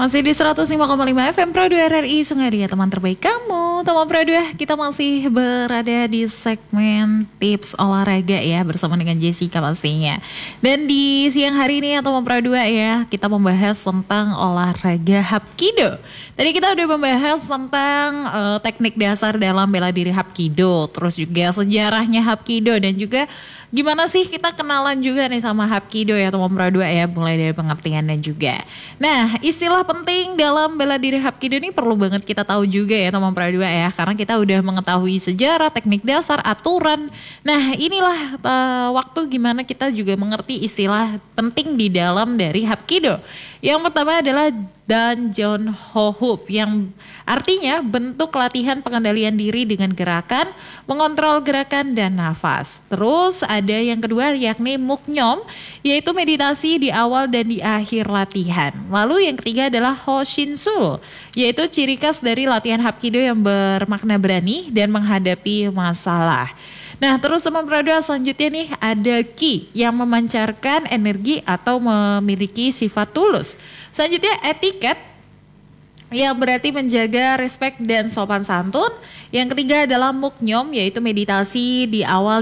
Masih di 105,5 FM Pro 2 RRI Sungai Dia, teman terbaik kamu. Teman Pro 2, kita masih berada di segmen tips olahraga ya, bersama dengan Jessica pastinya. Dan di siang hari ini ya teman Pro 2 ya, kita membahas tentang olahraga Hapkido. Tadi kita udah membahas tentang teknik dasar dalam bela diri Hapkido, terus juga sejarahnya Hapkido, dan juga gimana sih kita kenalan juga nih sama Hapkido ya teman Pro 2 ya, mulai dari pengertiannya juga. Nah, istilah penting dalam bela diri Hapkido ini perlu banget kita tahu juga ya teman Pro 2 ya, karena kita udah mengetahui sejarah, teknik dasar, aturan. Nah, inilah waktu gimana kita juga mengerti istilah penting di dalam dari Hapkido. Yang pertama adalah Danjon Hohup, yang artinya bentuk latihan pengendalian diri dengan gerakan, mengontrol gerakan dan nafas. Terus ada yang kedua yakni Muknyom, yaitu meditasi di awal dan di akhir latihan. Lalu yang ketiga adalah Hoshinsul, yaitu ciri khas dari latihan Hapkido yang bermakna berani dan menghadapi masalah. Nah, terus teman Prada, selanjutnya nih ada Ki yang memancarkan energi atau memiliki sifat tulus. Selanjutnya etiket yang berarti menjaga respek dan sopan santun. Yang ketiga adalah Muknyom, yaitu meditasi di awal